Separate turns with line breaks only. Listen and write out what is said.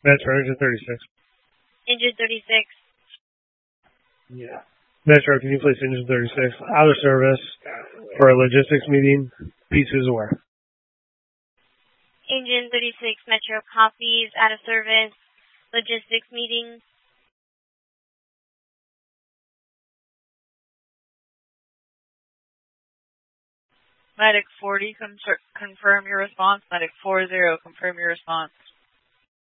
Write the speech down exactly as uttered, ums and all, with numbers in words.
Metro, engine thirty-six.
Engine thirty-six.
Yeah. Metro, can you place engine thirty-six out of service for a logistics meeting? P two is aware.
Engine thirty-six, Metro copies, out of service, logistics meeting.
Medic forty, con confirm your response. Medic four zero, confirm your response.